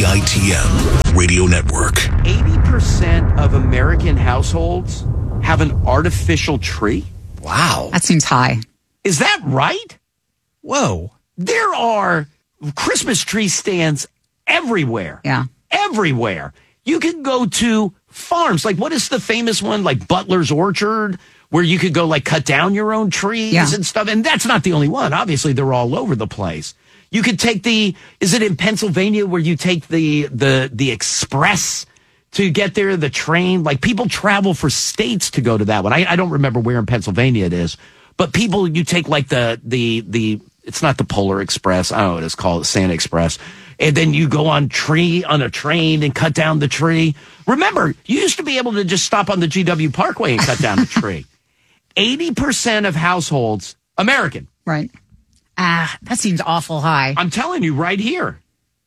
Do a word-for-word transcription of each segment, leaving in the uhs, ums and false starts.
I T M Radio Network. eighty percent of American households have an artificial tree. Wow. That seems high. Is that right? Whoa. There are Christmas tree stands everywhere. Yeah. Everywhere. You can go to farms. Like, what is the famous one? Like Butler's Orchard, where you could go, like, cut down your own trees Yeah. and stuff. And that's not the only one. Obviously, they're all over the place. You could take the, is it in Pennsylvania where you take the, the, the express to get there, the train? Like, people travel for states to go to that one. I, I don't remember where in Pennsylvania it is. But people, you take, like, the, the, the, it's not the Polar Express. I don't know what it's called, Santa Express. And then you go on tree on a train and cut down the tree. Remember, you used to be able to just stop on the G W Parkway and cut down a tree. eighty percent of households, American. Right. Ah, that seems awful high. I'm telling you right here.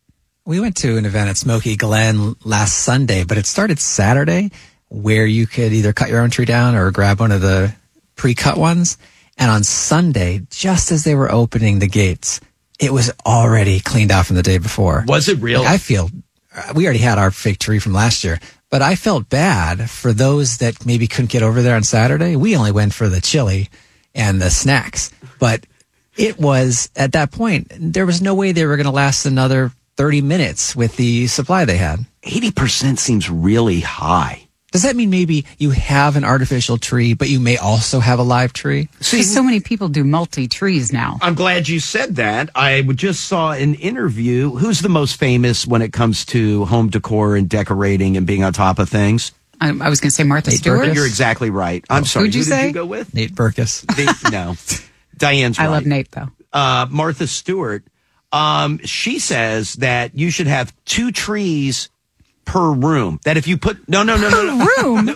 We went to an event at Smoky Glen last Sunday, but it started Saturday where you could either cut your own tree down or grab one of the pre-cut ones. And on Sunday, just as they were opening the gates, it was already cleaned out from the day before. Was it real? Like, I feel, we already had our fake tree from last year, but I felt bad for those that maybe couldn't get over there on Saturday. We only went for the chili and the snacks, but it was, at that point, there was no way they were going to last another thirty minutes with the supply they had. eighty percent seems really high. Does that mean maybe you have an artificial tree, but you may also have a live tree? See, Because so many people do multi-trees now. I'm glad you said that. I just saw an interview. Who's the most famous when it comes to home decor and decorating and being on top of things? I, I was going to say Martha Nate Stewart. Burgess? You're exactly right. I'm sorry. Who'd you Who say? did you go with? Nate Berkus. The, no. Diane's right. I love Nate, though. Uh, Martha Stewart. Um, she says that you should have two trees per room. That if you put no no no no, no. Room?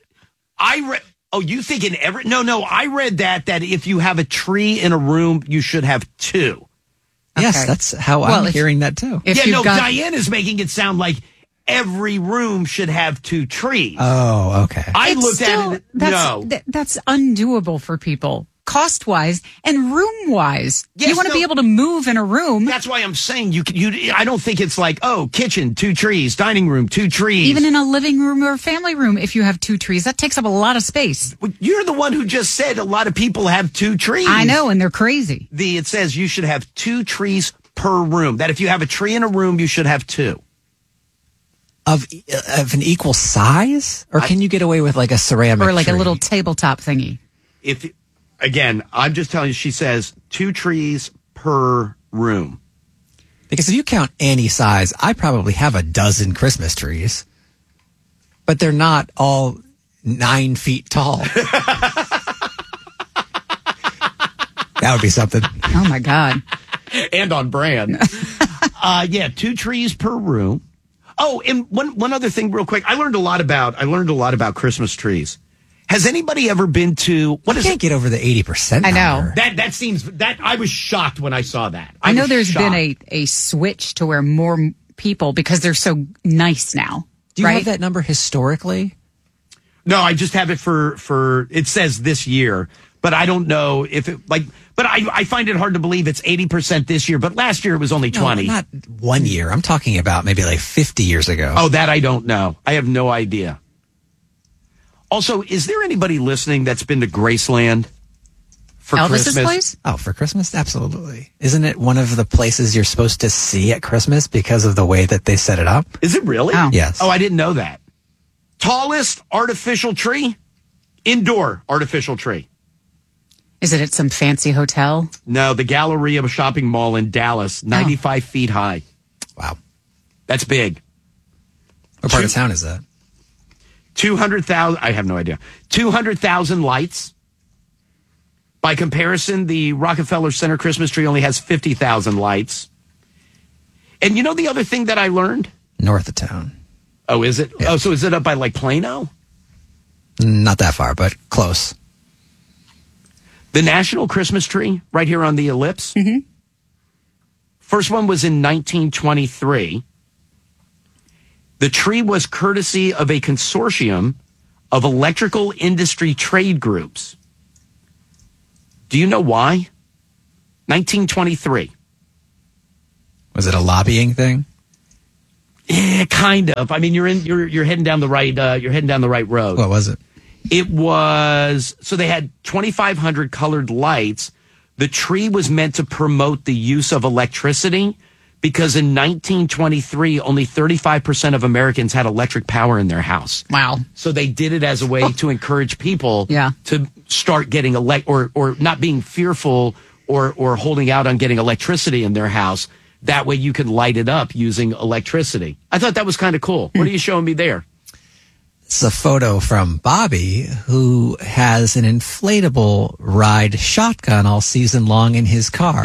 I read. Oh, you think in every? No, no. I read that that if you have a tree in a room, you should have two. Yes, Okay. that's how Well, I'm if- hearing that too. If yeah, you've no. got, Diane is making it sound like every room should have two trees. Oh, okay. I it's looked still, at it. That's, No, th- that's undoable for people, cost-wise and room-wise. Yes, you want to no. be able to move in a room. that's why I'm saying you. can- You. I don't think it's like oh, kitchen two trees, dining room two trees. Even in a living room or a family room, if you have two trees, that takes up a lot of space. You're the one who just said a lot of people have two trees. I know, and they're crazy. The it says you should have two trees per room. That if you have a tree in a room, you should have two. Of of an equal size, or can you get away with like a ceramic Or like tree? a little tabletop thingy. If again, I'm just telling you. She says two trees per room. Because if you count any size, I probably have a dozen Christmas trees, but they're not all nine feet tall. That would be something. Oh, my God. And on brand. uh, yeah, two trees per room. Oh, and one one other thing, real quick. I learned a lot about. I learned a lot about Christmas trees. Has anybody ever been to what I is can't it? get over the eighty percent. I know. number. That that seems that I was shocked when I saw that. I know was there's shocked. been a, a switch to where more m- people, because they're so nice now. Do you right? have that number historically? No, I just have it for for it says this year, but I don't know if it like. But I I find it hard to believe it's eighty percent this year. But last year it was only twenty. No, not one year. I'm talking about maybe like fifty years ago. Oh, that I don't know. I have no idea. Also, is there anybody listening that's been to Graceland for Elvis's Christmas? place? Oh, for Christmas? Absolutely. Isn't it one of the places you're supposed to see at Christmas because of the way that they set it up? Is it really? Oh. Yes. Oh, I didn't know that. Tallest artificial tree? Indoor artificial tree. Is it at some fancy hotel? No, the Galleria shopping mall in Dallas, ninety-five feet high. Wow. That's big. What part of Two- town is that? two hundred thousand, I have no idea. two hundred thousand lights. By comparison, the Rockefeller Center Christmas tree only has fifty thousand lights. And you know the other thing that I learned? North of town. Oh, is it? Yeah. Oh, so is it up by like Plano? Not that far, but close. The National Christmas Tree, right here on the ellipse. Mm-hmm. First one was in nineteen twenty-three. The tree was courtesy of a consortium of electrical industry trade groups. Do you know why? nineteen twenty-three. Was it a lobbying thing? Yeah, kind of. I mean, you're in. You're you're heading down the right. Uh, you're heading down the right road. What was it? It was so they had twenty-five hundred colored lights. The tree was meant to promote the use of electricity because in nineteen twenty-three, only thirty-five percent of Americans had electric power in their house. Wow. So they did it as a way to encourage people Yeah. to start getting elect or or not being fearful or or holding out on getting electricity in their house. That way you can light it up using electricity. I thought that was kind of cool. What are you showing me there? It's a photo from Bobby, who has an inflatable ride shotgun all season long in his car.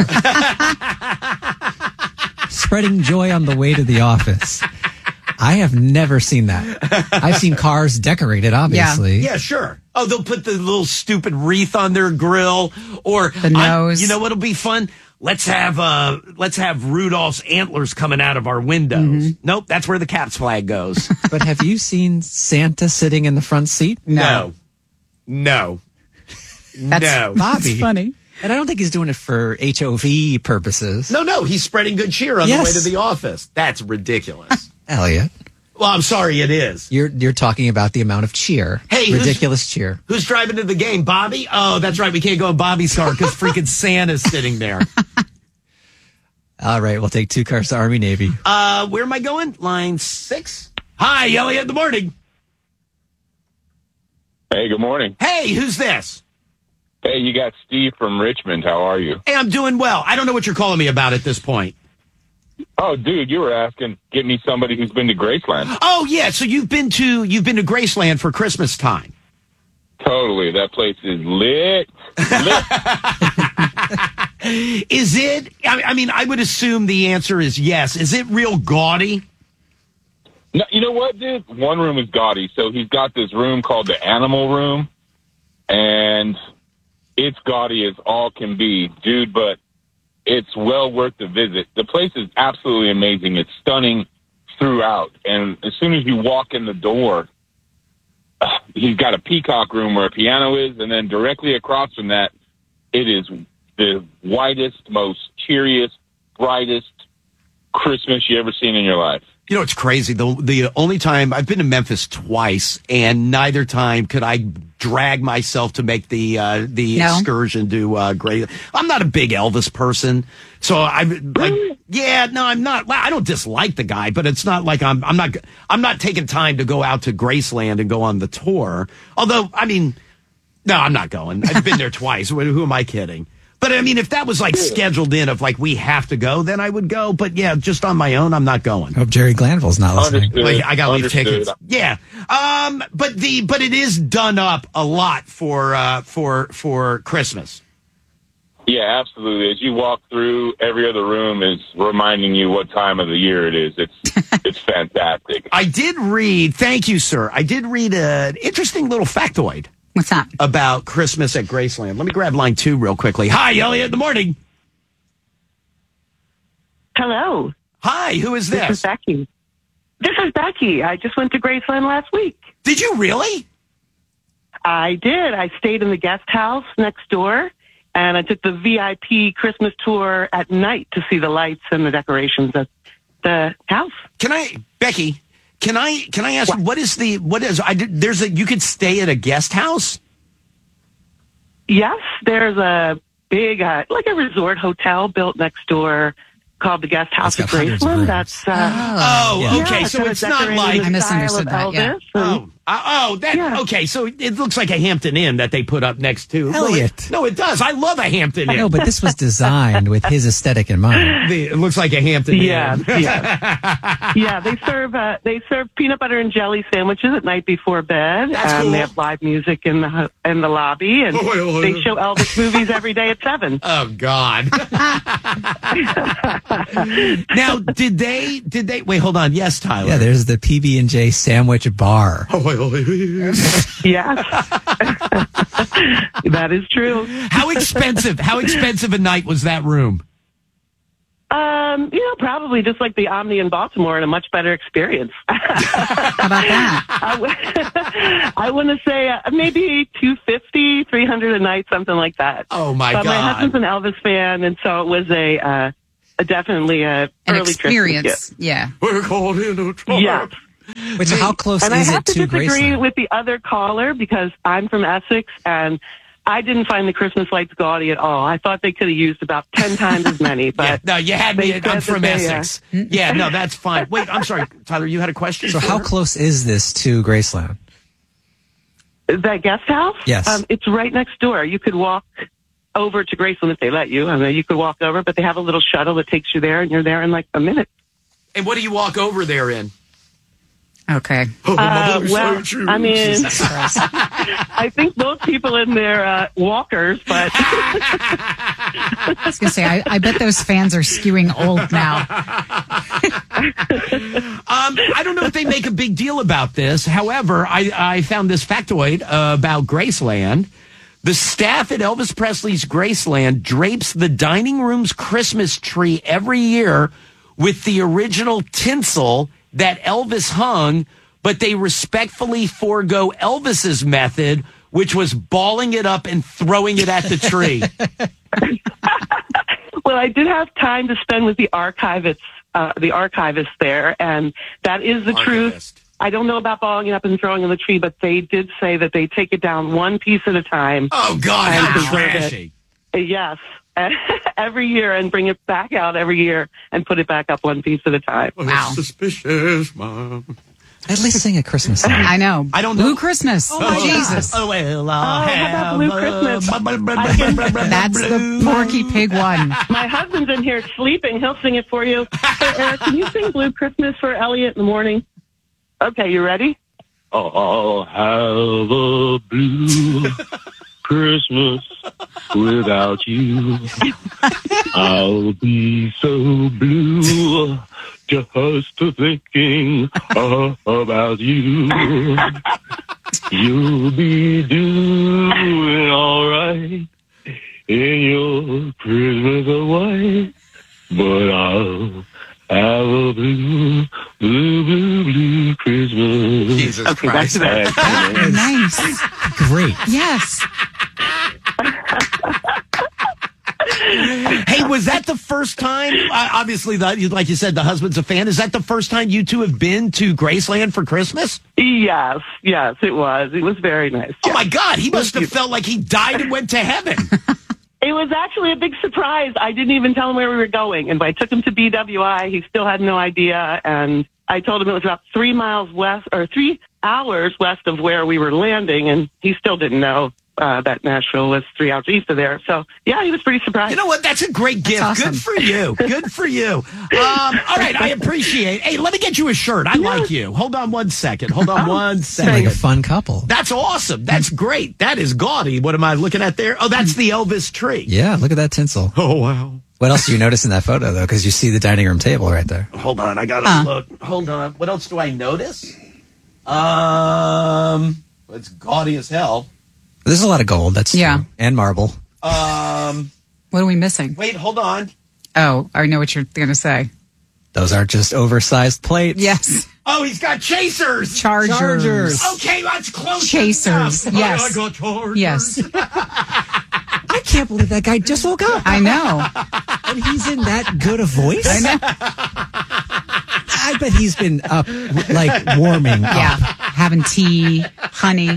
Spreading joy on the way to the office. I have never seen that. I've seen cars decorated, obviously. Yeah, sure. Oh, they'll put the little stupid wreath on their grill, or The nose. I, you know what'll be fun? Let's have uh, let's have Rudolph's antlers coming out of our windows. Mm-hmm. Nope, that's where the Caps flag goes. But have you seen Santa sitting in the front seat? No, no, That's, no, Bobby. That's funny. And I don't think he's doing it for H O V purposes. no, no. He's spreading good cheer on Yes. the way to the office. That's ridiculous. Elliot, Well, I'm sorry, it is. you're you're talking about the amount of cheer. Hey, who's- ridiculous cheer. Who's driving to the game? Bobby? Oh, that's right. We can't go in Bobby's car because freaking Santa's sitting there. All right, we'll take two cars to Army Navy. Uh, where am I going? Line six. Hi, Elliot. In the morning. Hey, good morning. Hey, who's this? Hey, you got Steve from Richmond. How are you? Hey, I'm doing well. I don't know what you're calling me about at this point. Oh, dude, you were asking, get me somebody who's been to Graceland. Oh yeah, so you've been to you've been to Graceland for Christmas time. Totally. That place is lit. Lit. Is it? I I mean, I would assume the answer is yes. Is it real gaudy? No, you know what, dude? One room is gaudy. So he's got this room called the Animal Room, and it's gaudy as all can be, dude, but it's well worth the visit. The place is absolutely amazing. It's stunning throughout. And as soon as you walk in the door, uh, he's got a peacock room where a piano is, and then directly across from that, it is the whitest, most cheeriest, brightest Christmas you ever seen in your life. You know, it's crazy. The the only time I've been to Memphis twice, and neither time could I drag myself to make the uh, the No. excursion to uh, Great. I'm not a big Elvis person, so I'm like, yeah, no, I'm not. I don't dislike the guy, but it's not like I'm I'm not I'm not taking time to go out to Graceland and go on the tour. Although, I mean, no, I'm not going. I've been there twice. Who who am I kidding? But I mean, if that was like scheduled in, of like we have to go, then I would go. But yeah, just on my own, I'm not going. Hope Jerry Glanville's not listening. Understood. Like, I got to leave Understood. tickets. Yeah. Um, but the, but it is done up a lot for, uh, for, for Christmas. Yeah, absolutely. As you walk through, every other room is reminding you what time of the year it is. It's it's fantastic. I did read, thank you, sir. I did read an interesting little factoid What's that? about Christmas at Graceland. Let me grab line two real quickly. Hi, Elliot in the morning. Hello, Hi, who is this is this? Becky. This is Becky. I just went to Graceland last week. Did you really? I did. I stayed in the guest house next door, and I took the V I P Christmas tour at night to see the lights and the decorations at the house. Can I, Becky, can I, can I ask, what, what is the, what is, I did, there's a, you could stay at a guest house? Yes, there's a big, uh, like a resort hotel built next door called the Guest House It's at got hundreds of Graceland. rooms. That's uh, Oh, Yeah. okay. yeah, So kinda it's not decorated like, in the I misunderstood style that, of yeah. Elvis. Oh, uh, oh, that Yeah. okay. So it looks like a Hampton Inn that they put up next to Elliot. No, it, no, it does. I love a Hampton Inn. No, but this was designed with his aesthetic in mind. The- it looks like a Hampton Yeah, Inn. yeah, yeah. They serve uh, they serve peanut butter and jelly sandwiches at night before bed. That's um, cool. They have live music in the in the lobby, and Oh, oh, oh. they show Elvis movies every day at seven. Oh God. Now, did they? Did they? Wait, hold on. Yes, Tyler. Yeah, there's the P B and J sandwich bar. Yes, that is true. How expensive? How expensive a night was that room? Um, you know, probably just like the Omni in Baltimore, and a much better experience. How about that? I, w- I want to say uh, maybe two fifty, three hundred a night, something like that. Oh my but God. my husband's an Elvis fan, and so it was a uh, a, definitely a An early experience. Christmas gift. Yeah. We're caught in a trap. Yes. Which, how close And I is have it to to disagree Graceland? with the other caller because I'm from Essex and I didn't find the Christmas lights gaudy at all. I thought they could have used about ten times as many, Yeah, but no, you had they me. said I'm that from they, uh, Essex. Yeah, no, that's fine. Wait, I'm sorry, Tyler. You had a question. So for how her? close is this to Graceland? that guest house, Yes. um, it's right next door. You could walk over to Graceland if they let you. I mean, you could walk over, but they have a little shuttle that takes you there, and you're there in like a minute. And what do you walk over there in? Okay. Oh, Uh, mother, well, so I mean, Jesus Christ. I think most people in there uh, walkers, but I was going to say, I, I bet those fans are skewing old now. Um, I don't know if they make a big deal about this. However, I, I found this factoid uh, about Graceland. The staff at Elvis Presley's Graceland drapes the dining room's Christmas tree every year with the original tinsel that Elvis hung, but they respectfully forego Elvis's method, which was balling it up and throwing it at the tree. well, I did have time to spend with the archivists, uh, the archivist there, and that is the truth. Archivist. I don't know about balling it up and throwing in the tree, but they did say that they take it down one piece at a time. Oh, God, And how preserve it. trashy. Yes, every year, and bring it back out every year and put it back up one piece at a time. Wow. Suspicious, Mom. At least sing a Christmas song. I know. I don't know. Blue Christmas. Oh, Jesus. Oh, well, Oh, how about Blue Christmas? That's the Porky Pig one. My husband's in here sleeping. He'll sing it for you. Hey, Eric, can you sing Blue Christmas for Elliot in the morning? Okay, you ready? I'll have a blue Christmas without you. I'll be so blue just thinking about you. You'll be doing all right in your Christmas away, but I'll have a blue, blue, blue, blue Christmas. Jesus Okay, back to Christ. that. Nice. Great. Yes. Hey, was that the first time? Uh, obviously, the, like you said, the husband's a fan. Is that the first time you two have been to Graceland for Christmas? Yes, yes, it was. It was very nice. Oh, my God. He must have felt like he died and went to heaven. It was actually a big surprise. I didn't even tell him where we were going. And when I took him to B W I, he still had no idea. And I told him it was about three miles west or three hours west of where we were landing. And he still didn't know uh, that Nashville was three hours east of there. So, yeah, he was pretty surprised. You know what? That's a great gift. awesome. Good for you. Good for you. Um, all right. I appreciate it. Hey, let me get you a shirt. I like you. Hold on one second. Hold on one Sound like second. a fun couple. That's awesome. That's great. That is gaudy. What am I looking at there? Oh, that's the Elvis tree. Yeah, look at that tinsel. Oh, wow. What else do you notice in that photo, though? Because you see the dining room table right there. Hold on, I gotta Huh. look. Hold on. What else do I notice? Um, it's gaudy as hell. There's a lot of gold. That's Yeah. true. And marble. Um, What are we missing? wait, hold on. Oh, I know what you're going to say. Those aren't just oversized plates. Yes. Oh, he's got chasers. Chargers. Chargers. Okay, that's close. Chasers, enough. yes. I got chargers. Yes. I can't believe that guy just woke up. I know. And he's in that good a voice. I know. I bet he's been up, like, warming Yeah. up. Having tea, honey.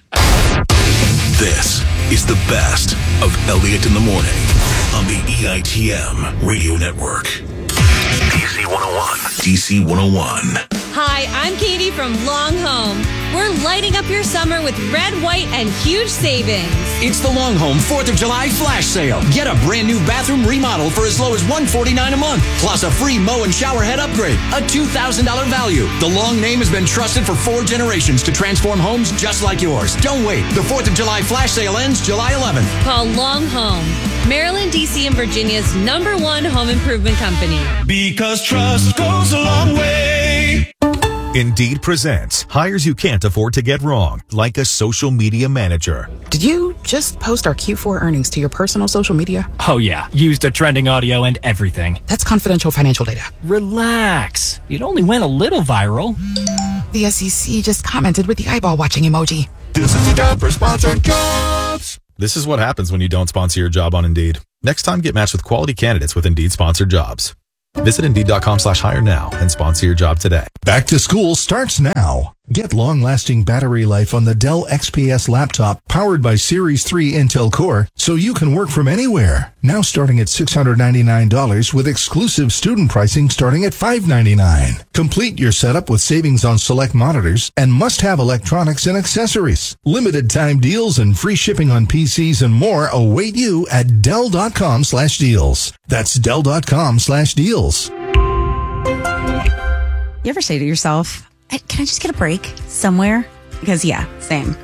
This is the best of Elliot in the Morning on the E I T M Radio Network. D C one oh one. D C one oh one. Hi, I'm Katie from Long Home. We're lighting up your summer with red, white, and huge savings. It's the Long Home fourth of July flash sale. Get a brand new bathroom remodel for as low as one hundred forty-nine dollars a month, plus a free mow and shower head upgrade, a two thousand dollars value. The Long name has been trusted for four generations to transform homes just like yours. Don't wait. The fourth of July flash sale ends July eleventh. Call Long Home, Maryland, D C, and Virginia's number one home improvement company. Because trust goes a long way. Indeed presents hires you can't afford to get wrong, like a social media manager. Did you just post our Q four earnings to your personal social media? Oh yeah, used the trending audio and everything. That's confidential financial data. Relax. It only went a little viral. The S E C just commented with the eyeball watching emoji. This is the job for sponsored jobs. This is what happens when you don't sponsor your job on Indeed. Next time, get matched with quality candidates with Indeed sponsored jobs. Visit Indeed.com slash hire now and sponsor your job today. Back to school starts now. Get long-lasting battery life on the Dell X P S laptop powered by Series three Intel Core so you can work from anywhere. Now starting at six hundred ninety-nine dollars with exclusive student pricing starting at five hundred ninety-nine dollars. Complete your setup with savings on select monitors and must-have electronics and accessories. Limited time deals and free shipping on P Cs and more await you at Dell.com slash deals. That's Dell.com slash deals. You ever say to yourself, can I just get a break somewhere? Because, yeah, same.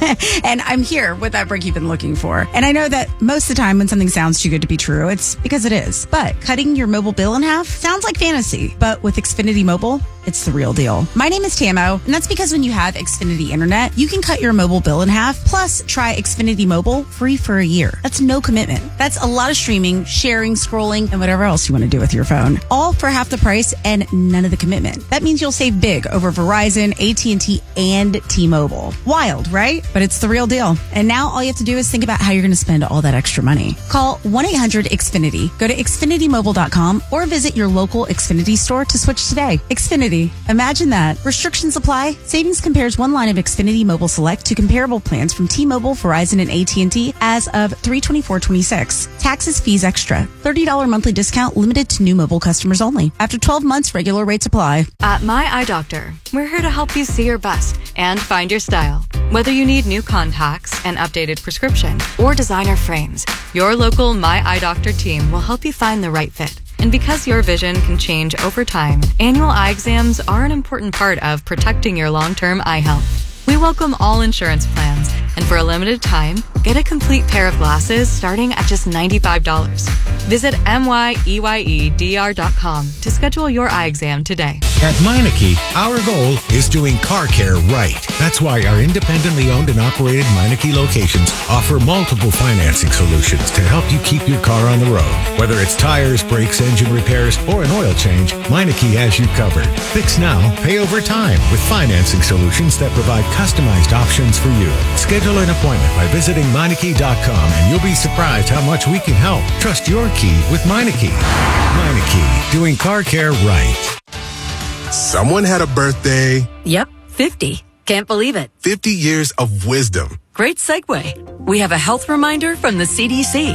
And I'm here with that break you've been looking for. And I know that most of the time when something sounds too good to be true, it's because it is. But cutting your mobile bill in half sounds like fantasy. But with Xfinity Mobile, it's the real deal. My name is Tamo, and that's because when you have Xfinity Internet, you can cut your mobile bill in half, plus try Xfinity Mobile free for a year. That's no commitment. That's a lot of streaming, sharing, scrolling, and whatever else you want to do with your phone. All for half the price and none of the commitment. That means you'll save big over Verizon, A T and T, and T-Mobile. Wild, right? But it's the real deal. And now all you have to do is think about how you're going to spend all that extra money. Call one eight hundred X Finity. Go to Xfinity Mobile dot com or visit your local Xfinity store to switch today. Xfinity. Imagine that. Restrictions apply. Savings compares one line of Xfinity Mobile Select to comparable plans from T-Mobile, Verizon, and A T and T as of three twenty-four twenty-six. Taxes, fees extra. thirty dollars monthly discount limited to new mobile customers only. After twelve months, regular rates apply. At My Eye Doctor, we're here to help you see your best and find your style. Whether you need new contacts, an updated prescription, or designer frames, your local My Eye Doctor team will help you find the right fit. And because your vision can change over time, annual eye exams are an important part of protecting your long-term eye health. We welcome all insurance plans, and for a limited time, get a complete pair of glasses starting at just ninety-five dollars. Visit M Y E Y E D R dot com to schedule your eye exam today. At Meineke, our goal is doing car care right. That's why our independently owned and operated Meineke locations offer multiple financing solutions to help you keep your car on the road. Whether it's tires, brakes, engine repairs, or an oil change, Meineke has you covered. Fix now, pay over time with financing solutions that provide customized options for you. Schedule an appointment by visiting Meineke dot com and you'll be surprised how much we can help. Trust your key with Meineke. Meineke, doing car care right. Someone had a birthday. Yep, fifty. Can't believe it. fifty years of wisdom. Great segue. We have a health reminder from the C D C.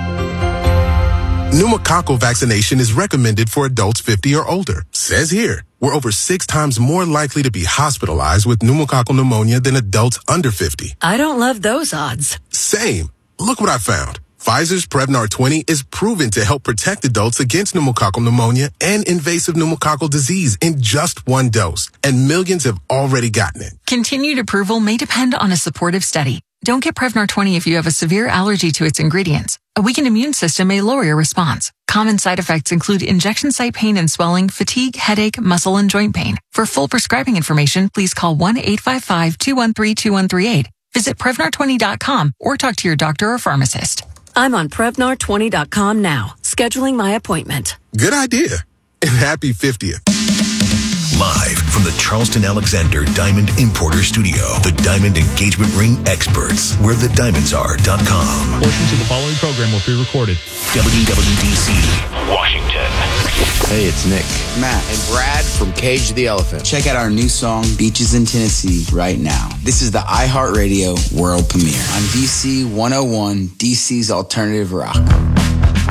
Pneumococcal vaccination is recommended for adults fifty or older. Says here, we're over six times more likely to be hospitalized with pneumococcal pneumonia than adults under fifty. I don't love those odds. Same. Look what I found. Pfizer's Prevnar twenty is proven to help protect adults against pneumococcal pneumonia and invasive pneumococcal disease in just one dose. And millions have already gotten it. Continued approval may depend on a supportive study. Don't get Prevnar twenty if you have a severe allergy to its ingredients. A weakened immune system may lower your response. Common side effects include injection site pain and swelling, fatigue, headache, muscle, and joint pain. For full prescribing information, please call one eight five five, two one three, two one three eight. Visit Prevnar twenty dot com or talk to your doctor or pharmacist. I'm on Prevnar twenty dot com now, scheduling my appointment. Good idea. And happy fiftieth. Live from the Charleston Alexander Diamond Importer Studio, the Diamond Engagement Ring experts, where the diamonds are dot com. Portions of the following program will be recorded. W W D C, Washington. Hey, it's Nick, Matt, and Brad from Cage the Elephant. Check out our new song, Beaches in Tennessee, right now. This is the iHeartRadio world premiere on D C one oh one, D C's Alternative Rock.